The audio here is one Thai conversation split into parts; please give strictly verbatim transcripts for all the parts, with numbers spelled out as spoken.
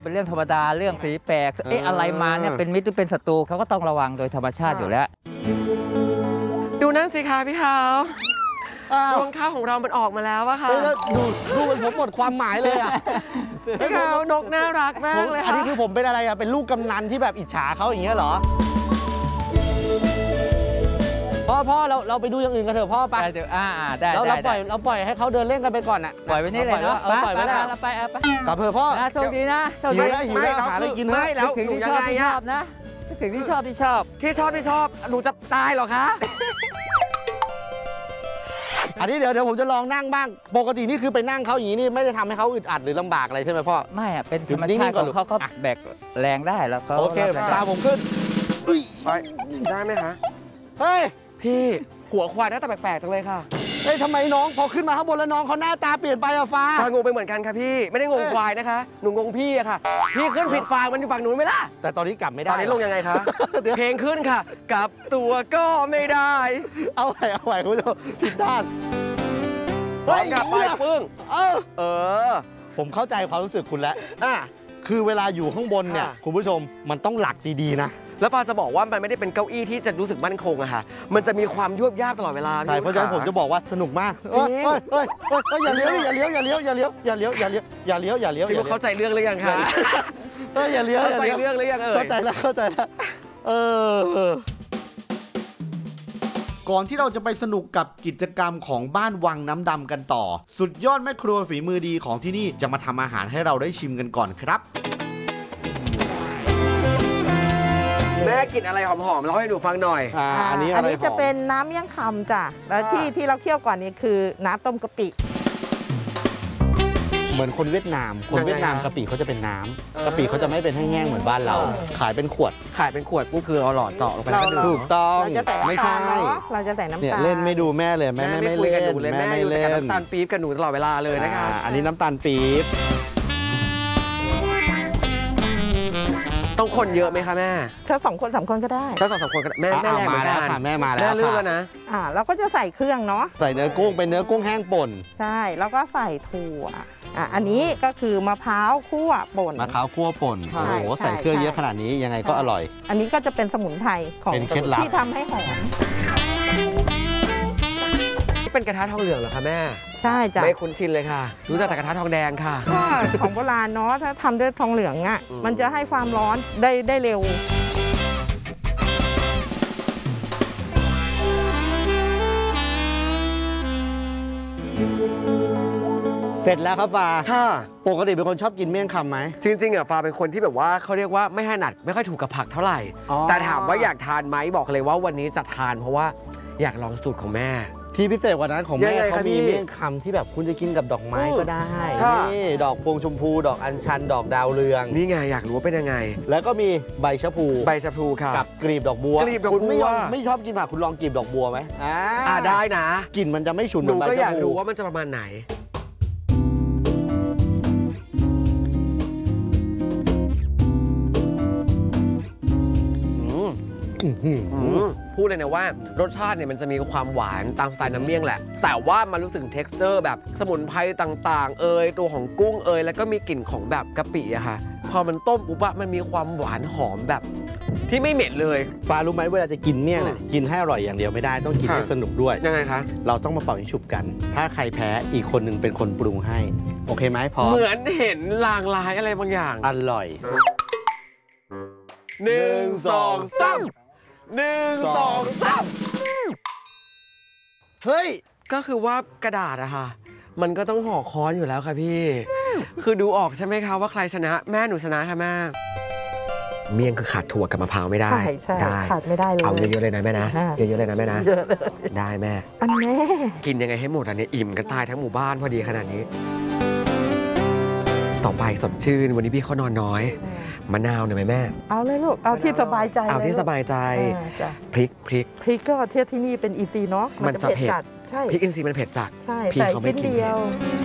เป็นเรื่องธรรมดาเรื่องสีแปลกเอ๊ะอะไรมาเนี่ยเป็นมิตรหรือเป็นศัตรูเขาก็ต้องระวังโดยธรรมชาติอยู่แล้วดูนั่นสิคะพี่เขารวงข้าวของเรามันออกมาแล้วอะค่ะดูดูมันผมหมดความหมายเลยอะพี่เขานกน่ารักมากเลยค่ะอันนี้คือผมเป็นอะไรอะเป็นลูกกำนันที่แบบอิจฉาเขาอย่างเงี้ยเหรอพ่อพ่อเราเราไปดูอย่างอื่นกันเถอะพ่อไปได้เดี๋ยวอ่าได้เราเราปล่อยเราปล่อยให้เขาเดินเล่นกันไปก่อนอะปล่อยไว้นี่เลยเนาะปล่อยไว้แล้วไปไปกลับเถอะพ่อโชคดีนะหิวแล้วหิวแล้วหาอะไรกินไม่แล้วถึงที่ชอบที่ชอบนะถึงที่ชอบที่ชอบที่ชอบที่ชอบหนูจะตายหรอคะอันนี้เดี๋ยวเดี๋ยวผมจะลองนั่งบ้างปกตินี่คือไปนั่งเขาอย่างนี้นี่ไม่ได้ทำให้เขาอึดอัดหรือลำบากอะไรใช่ไหมพ่อไม่อะเป็นธรรมชาติของเขาเขาแบกแรงได้แล้วก็โอเคตาผมขึ้นไปได้ไหมคะเฮ้ยพี่หัวควายหน้าตาแปลกๆจังเลยค่ะเฮ้ยทำไมน้องพอขึ้นมาข้างบนแล้วน้องเขาหน้าตาเปลี่ยนไปอะฟ้าฟ้างงไปเหมือนกันค่ะพี่ไม่ได้งงควายนะคะหนูงงพี่อะค่ะพี่ขึ้นผิดฟางมันอยู่ฝั่งหนูไหมล่ะแต่ตอนนี้กลับไม่ได้ตอนนี้ลงยังไงคะเพลงขึ้นค่ะกลับตัวก็ไม่ได้เอาใหม่เอาใหม่คุณผู้ชมผิดด้านเฮ้ยกลับไปปึ้งเออเออผมเข้าใจความรู้สึกคุณแล้วอ่ะคือเวลาอยู่ข้างบนเนี่ยคุณผู้ชมมันต้องหลักดีๆนะแล้วปาจะบอกว่ามันไม่ได้เป็นเก้าอี้ที่จะรู้สึกมั่นคงอะค่ะมันจะมีความยวบยากตลอดเวลาใช่เพราะฉะนั้นผมจะบอกว่าสนุกมากเฮ้ยเฮ้ยเฮ้ยอย่าเลี้ยวอย่าเลี้ยวอย่าเลี้ยวอย่าเลี้ยวอย่าเลี้ยวอย่าเลี้ยวอย่าเลี้ยวอย่าเลี้ยวคิดว่าเข้าใจเรื่องหรือยังคะเฮ้ยอย่าเลี้ยวเข้าใจเรื่องหรือยังเออเข้าใจแล้วเข้าใจแล้วเออก่อนที่เราจะไปสนุกกับกิจกรรมของบ้านวังน้ำดำกันต่อสุดยอดแม่ครัวฝีมือดีของที่นี่จะมาทำอาหารให้เราได้ชิมกันก่อนครับแม่กินอะไรหอมๆเล่าให้ดูฟังหน่อยอ่าอันนี้อันนี้จะเป็นน้ำเมี่ยงคำจ้ะแล้วที่ที่เราเคี่ยวก่อนนี้คือน้ำต้มกะปิเหมือนคนเวียดนามคนเวียดนามกะปิเขาจะเป็นน้ำกะปิเขาจะไม่เป็นแห้งๆเหมือนบ้านเราขายเป็นขวดขายเป็นขวดปุ๊บคือเอาหลอดเจาะลงไปถูกต้องไม่ใช่เราจะใส่น้ำตาลเนี่ยเล่นไม่ดูแม่เลยแม่ไม่เล่นแม่ไม่เล่นน้ำตาลปี๊บกับหนูตลอดเวลาเลยนะคะอันนี้น้ำตาลปี๊บต้องคนเยอะไหมคะแม่ถ้าสองคนสามคนก็ได้ถ้าสองสามคนก็แม่แม่แรงมาแล้วค่ะแม่มาแล้วแม่เลือกนะอ่าเราก็จะใส่เครื่องเนาะใส่เนื้อกุ้งเป็นเนื้อกุ้งแห้งป่นใช่แล้วก็ใส่ถั่วอ่ะอันนี้ก็คือมะพร้าวคั่วป่นมะพร้าวคั่วป่นโอ้โหใส่เครื่องเยอะขนาดนี้ยังไงก็อร่อยอันนี้ก็จะเป็นสมุนไพรของที่ทำให้หอมที่เป็นกระทะทองเหลืองเหรอคะแม่ใช่จ้ะไม่คุ้นชินเลยค่ะรู้จักแต่กระทะทองแดงค่ะก็ของโบราณเนาะถ้าทำด้วยทองเหลืองอ่ะมันจะให้ความร้อนได้ได้เร็วเสร็จแล้วครับฟ้าค่ะปกติเป็นคนชอบกินเมี่ยงคำไหมจริงๆอ่ะฟ้าเป็นคนที่แบบว่าเขาเรียกว่าไม่ถนัดไม่ค่อยถูกกับผักเท่าไหร่แต่ถามว่าอยากทานไหมบอกเลยว่าวันนี้จะทานเพราะว่าอยากลองสูตรของแม่ที่พิเศษกว่านั้นของแม่เขามีเมี่ยงคำที่แบบคุณจะกินกับดอกไม้ก็ได้นี่ดอกพวงชมพูดอกอัญชันดอกดาวเรืองนี่ไงอยากรู้ว่าเป็นยังไงแล้วก็มีใบชะพูใบชะพูค่ะกับกลีบดอกบัวกลีบดอกบัวคุณไม่ยอมไม่ชอบกินผักคุณลองกลีบดอกบัวไหมอ่าได้นะกลิ่นมันจะไม่ฉุนเหมือนใบชะพูหนูก็อยากรู้ว่ามันจะประมาณไหนพูดเลยนะว่ารสชาติเนี่ยมันจะมีความหวานตามสไตล์น้ำเมี่ยงแหละแต่ว่ามันรู้สึก texture แบบสมุนไพรต่างๆเอยตัวของกุ้งเอยแล้วก็มีกลิ่นของแบบกะปิอะค่ะพอมันต้มปุ๊บอะมันมีความหวานหอมแบบที่ไม่เหม็นเลยฟ้ารู้ไหมเวลาจะกินเมี่ยงเนี่ยกินให้อร่อยอย่างเดียวไม่ได้ต้องกินให้สนุกด้วยยังไงคะเราต้องมาเป่ายิงฉุบกันถ้าใครแพ้อีกคนหนึ่งเป็นคนปรุงให้โอเคไหมพอเหมือนเห็นลางลายอะไรบางอย่างอร่อยหนึ่งสองสามหนึ่งสองสามเฮ้ยก็คือว่ากระดาษอะค่ะมันก็ต้องห่อค้อนอยู่แล้วค่ะพี่คือดูออกใช่ไหมคะว่าใครชนะแม่หนูชนะค่ะแม่เมี่ยงคือขาดถั่วกับมะพร้าวไม่ได้ใช่ใช่ขาดไม่ได้เลยเอาเยอะๆเลยนะแม่นะเยอะๆเลยนะแม่นะเยอะเลยได้แม่อันแม่กินยังไงให้หมดอันนี้อิ่มกันตายทั้งหมู่บ้านพอดีขนาดนี้ต่อไปสดชื่นวันนี้พี่เขานอนน้อยมะนาวหน่อยไหมแม่เอาเลยลูกเอาที่สบายใจเอาที่สบายใจพริกพริกพริกก็เทียบที่นี่เป็นอินทรีย์เนาะมันจะเผ็ดใช่พริกอินทรีย์มันเผ็ดจัดใช่พี่เขาไม่กินเดียว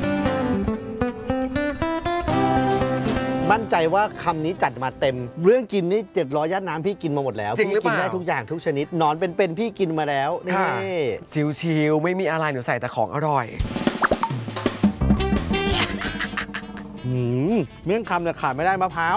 มั่นใจว่าคำนี้จัดมาเต็มเรื่องกินนี่เจ็ดร้อยย่านน้ำพี่กินมาหมดแล้วจริงหรือเปล่ากินได้ทุกอย่างทุกชนิดนอนเป็นๆพี่กินมาแล้วนี่ชิวๆไม่มีอะไรหนูใส่แต่ของอร่อยมเมี่ยงคำเนี่ยขาดไม่ได้มะพร้าว